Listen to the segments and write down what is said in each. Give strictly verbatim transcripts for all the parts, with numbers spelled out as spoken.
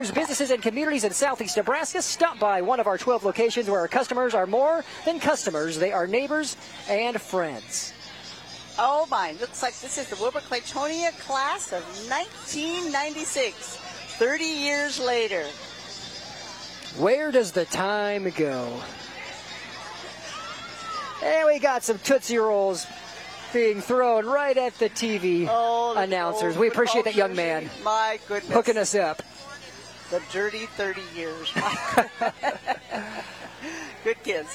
Businesses and communities in southeast Nebraska. Stop by one of our twelve locations where our customers are more than customers. They are neighbors and friends. Oh my, looks like this is the Wilber-Clatonia class of nineteen ninety-six, thirty years later. Where does the time go? And we got some Tootsie Rolls being thrown right at the T V oh, announcers. We appreciate that young man. My goodness. Hooking us up. The dirty thirty years. Good kids.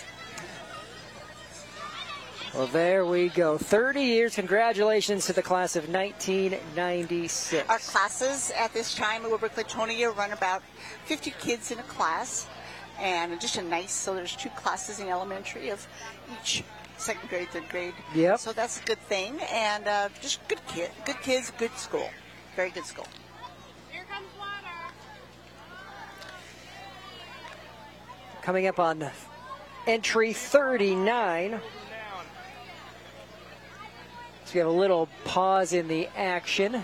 Well, there we go. thirty years. Congratulations to the class of nineteen ninety-six. Our classes at this time at Wilber-Clatonia run about fifty kids in a class. And just a nice, so there's two classes in elementary of each second grade, third grade. Yep. So that's a good thing. And uh, just good kid, good kids, good school. Very good school. Coming up on entry thirty-nine. So we have a little pause in the action.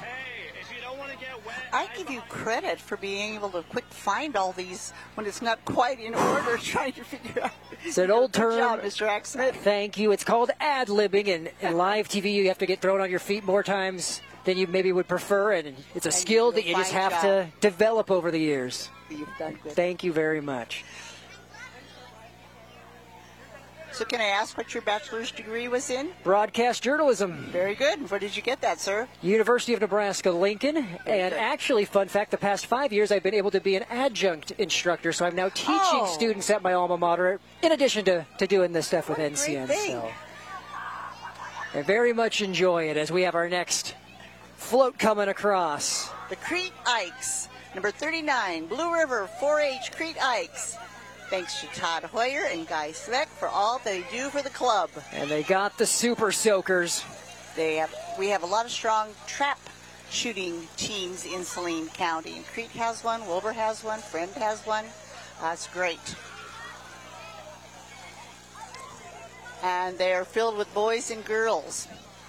I give you credit for being able to quick find all these when it's not quite in order, trying to figure out. It's an old term. Good job, Mister Axsmith. Thank you. It's called ad-libbing. And in live T V, you have to get thrown on your feet more times than you maybe would prefer. And it's a and skill you that you just have job. to develop over the years. You've done good. Thank you very much. So can I ask what your bachelor's degree was in? Broadcast journalism. Very good. Where did you get that, sir? University of Nebraska, Lincoln. Very and good. Actually, fun fact, the past five years I've been able to be an adjunct instructor, so I'm now teaching Oh. students at my alma mater in addition to, to doing this stuff with What a N C N. great thing. So I very much enjoy it as we have our next float coming across. The Crete Ikes, number thirty-nine, Blue River four H Crete Ikes. Thanks to Todd Hoyer and Guy Sveck for all they do for the club. And they got the Super Soakers. They have, we have a lot of strong trap shooting teams in Saline County. And Crete has one, Wilbur has one, Friend has one. That's great. And they are filled with boys and girls.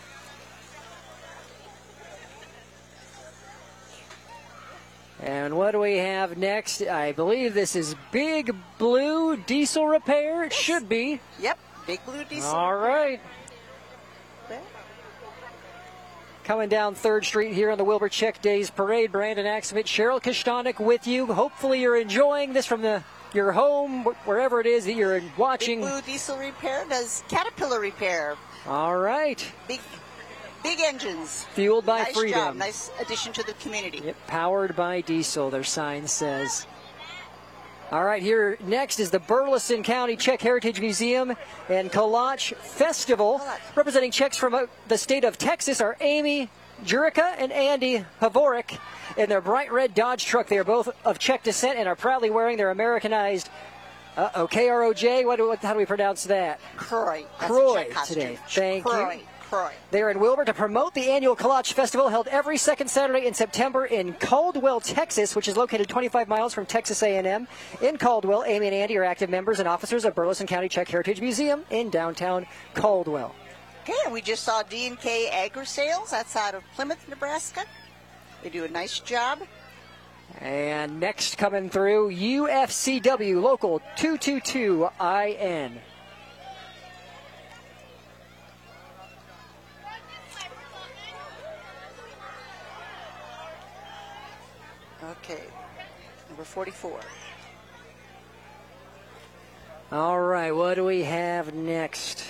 And what do we have next? I believe this is Big Blue Diesel Repair. It should be. Yep, Big Blue Diesel. All right. Well, Coming down third Street here on the Wilbur Check Days Parade, Brandon Axsmith, Cheryl Kashtanik with you. Hopefully you're enjoying this from the your home, wh- wherever it is that you're watching. Big Blue Diesel Repair does Caterpillar repair. All right. Big, big engines. Fueled by nice freedom. Job. Nice addition to the community. Yep, powered by diesel, their sign says. All right, here next is the Burleson County Czech Heritage Museum and Kolac Festival. Kolac. Representing Czechs from uh, the state of Texas are Amy Jurica and Andy Havorik in their bright red Dodge truck. They are both of Czech descent and are proudly wearing their Americanized uh-oh, K R O J. What do, what, how do we pronounce that? Croy. That's a Croy Czech costume. today. Thank Croy. you. Croy. They're in Wilbur to promote the annual Kolac Festival held every second Saturday in September in Caldwell, Texas, which is located twenty-five miles from Texas A and M. In Caldwell, Amy and Andy are active members and officers of Burleson County Czech Heritage Museum in downtown Caldwell. Okay, and we just saw D and K Agri Sales. That's out of Plymouth, Nebraska. They do a nice job. And next coming through, U F C W Local two two two I N. Okay, number forty-four. All right, what do we have next?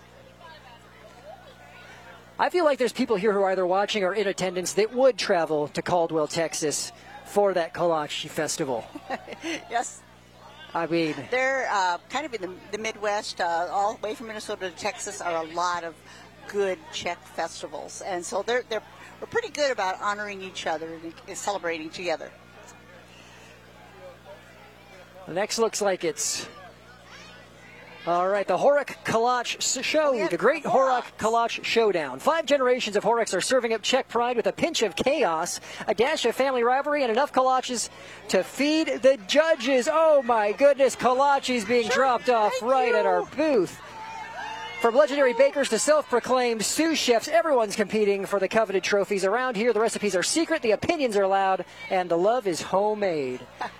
I feel like there's people here who are either watching or in attendance that would travel to Caldwell, Texas for that Kolac Festival. Yes, I mean, they're uh, kind of in the, the Midwest, uh, all the way from Minnesota to Texas, are a lot of good Czech festivals, and so they're they're we're pretty good about honoring each other and celebrating together. the next looks like it's all right. The Horak Kolac Show, Oh, yeah, the Great Horak. Horak Kolac Showdown. Five generations of Horaks are serving up Czech pride with a pinch of chaos, a dash of family rivalry, and enough kolaches to feed the judges. Oh my goodness, kolaches being Sure, dropped off thank right you. at our booth. From legendary bakers to self-proclaimed sous chefs, everyone's competing for the coveted trophies. Around here, the recipes are secret, the opinions are loud, and the love is homemade.